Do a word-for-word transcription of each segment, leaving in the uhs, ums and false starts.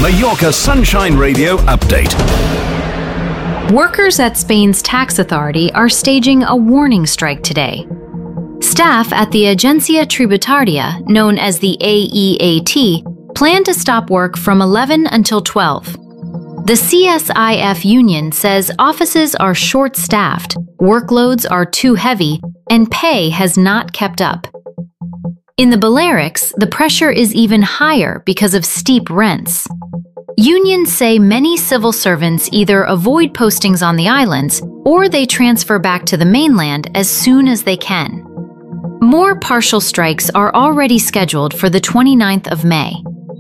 Mallorca Sunshine Radio update. Workers at Spain's tax authority are staging a warning strike today. Staff at the Agencia Tributaria, known as the A E A T, plan to stop work from eleven until twelve. The C S I F union says offices are short-staffed, workloads are too heavy, and pay has not kept up. In the Balearics, the pressure is even higher because of steep rents. Unions say many civil servants either avoid postings on the islands or they transfer back to the mainland as soon as they can. More partial strikes are already scheduled for the twenty-ninth of May.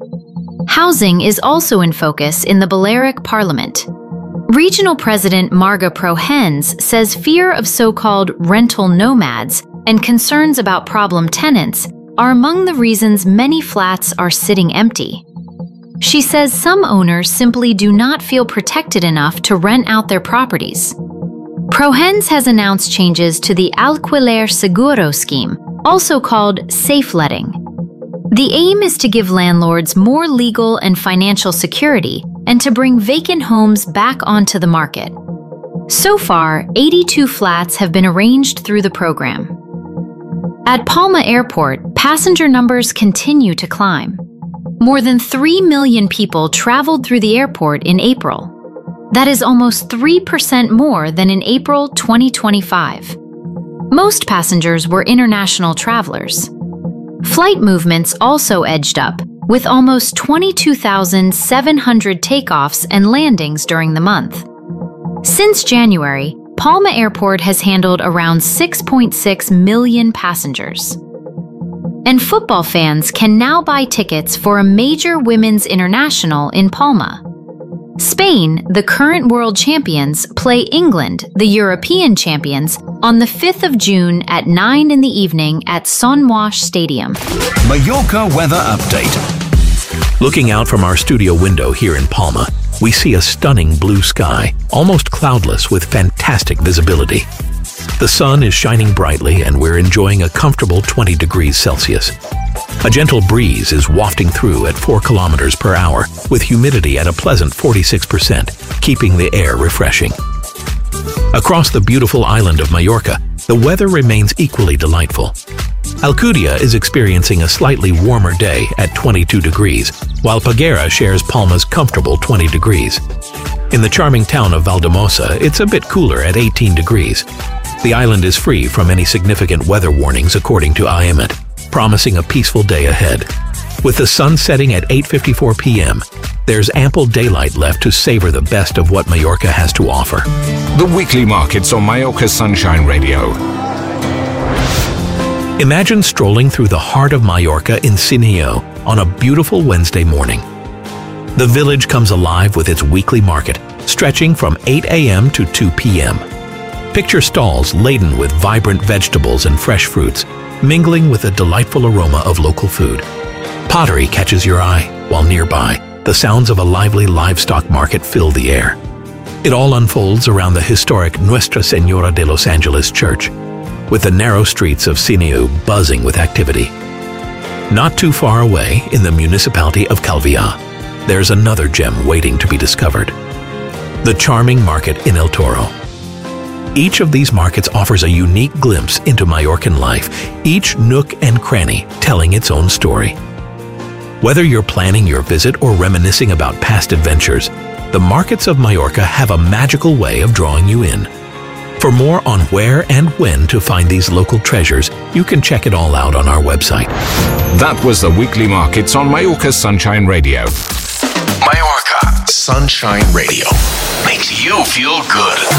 Housing is also in focus in the Balearic Parliament. Regional President Marga Prohens says fear of so-called rental nomads and concerns about problem tenants are among the reasons many flats are sitting empty. She says some owners simply do not feel protected enough to rent out their properties. Prohens has announced changes to the Alquiler Seguro scheme, also called safe letting. The aim is to give landlords more legal and financial security and to bring vacant homes back onto the market. So far, eighty-two flats have been arranged through the program. At Palma Airport, passenger numbers continue to climb. More than three million people traveled through the airport in April. That is almost three percent more than in April twenty twenty-five. Most passengers were international travelers. Flight movements also edged up, with almost twenty-two thousand seven hundred takeoffs and landings during the month. Since January, Palma Airport has handled around six point six million passengers. And football fans can now buy tickets for a major women's international in Palma. Spain, the current world champions, play England, the European champions, on the fifth of June at nine in the evening at Son Moix Stadium. Mallorca weather update. Looking out from our studio window here in Palma, we see a stunning blue sky, almost cloudless with fantastic visibility. The sun is shining brightly and we're enjoying a comfortable twenty degrees Celsius. A gentle breeze is wafting through at four kilometers per hour with humidity at a pleasant forty-six percent, keeping the air refreshing. Across the beautiful island of Mallorca, the weather remains equally delightful. Alcudia is experiencing a slightly warmer day at twenty-two degrees, while Peguera shares Palma's comfortable twenty degrees. In the charming town of Valdemosa, it's a bit cooler at eighteen degrees. The island is free from any significant weather warnings according to I M E T, promising a peaceful day ahead. With the sun setting at eight fifty-four p m, there's ample daylight left to savor the best of what Mallorca has to offer. The weekly markets on Mallorca Sunshine Radio. Imagine strolling through the heart of Mallorca in Sineo on a beautiful Wednesday morning. The village comes alive with its weekly market, stretching from eight a m to two p m Picture stalls laden with vibrant vegetables and fresh fruits, mingling with a delightful aroma of local food. Pottery catches your eye, while nearby, the sounds of a lively livestock market fill the air. It all unfolds around the historic Nuestra Señora de Los Angeles Church, with the narrow streets of Sineu buzzing with activity. Not too far away, in the municipality of Calviá, there's another gem waiting to be discovered: the charming market in El Toro. Each of these markets offers a unique glimpse into Mallorcan life, each nook and cranny telling its own story. Whether you're planning your visit or reminiscing about past adventures, the markets of Mallorca have a magical way of drawing you in. For more on where and when to find these local treasures, you can check it all out on our website. That was the weekly markets on Mallorca Sunshine Radio. Mallorca Sunshine Radio makes you feel good.